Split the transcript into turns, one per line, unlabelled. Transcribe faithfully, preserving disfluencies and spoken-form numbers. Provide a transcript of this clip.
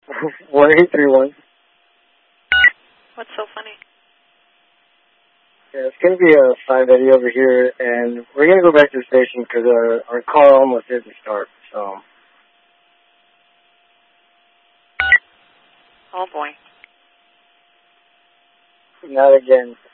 one eight three one.
What's so funny?
Yeah, it's going to be a five Eddie over here, and we're going to go back to the station because our, our call almost didn't start, so.
Oh, boy.
Not again.